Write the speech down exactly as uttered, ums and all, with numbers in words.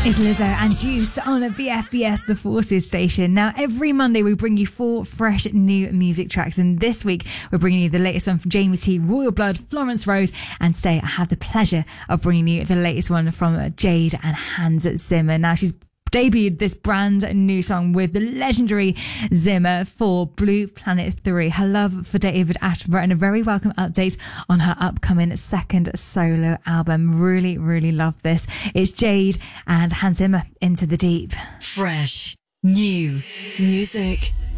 It's Lizzo and Juice on a B F B S The Forces station. Now, every Monday we bring you four fresh new music tracks, and this week we're bringing you the latest one from Jamie T, Royal Blood, Florence Rose, and today I have the pleasure of bringing you the latest one from Jade and Hans Zimmer. Now, she's debuted this brand new song with the legendary Zimmer for Blue Planet three. Her love for David Attenborough and a very welcome update on her upcoming second solo album. Really, really love this. It's Jade and Hans Zimmer, Into the Deep. Fresh, new music.